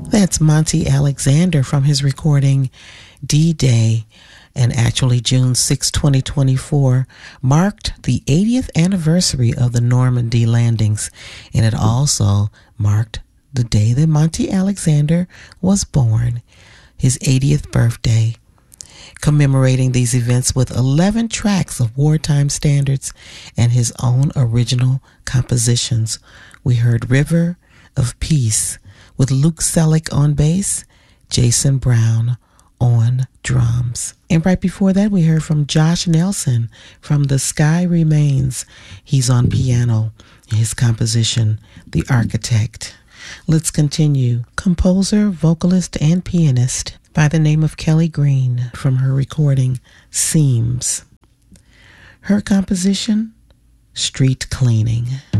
That's Monty Alexander from his recording D-Day, and actually June 6, 2024, marked the 80th anniversary of the Normandy landings, and it also marked the day that Monty Alexander was born, his 80th birthday. Commemorating these events with 11 tracks of wartime standards and his own original compositions. We heard River of Peace with Luke Selleck on bass, Jason Brown on drums. And right before that, we heard from Josh Nelson from The Sky Remains. He's on piano, his composition, The Architect. Let's continue. Composer, vocalist, and pianist by the name of Kelly Green from her recording Seams. Her composition, Street Cleaning.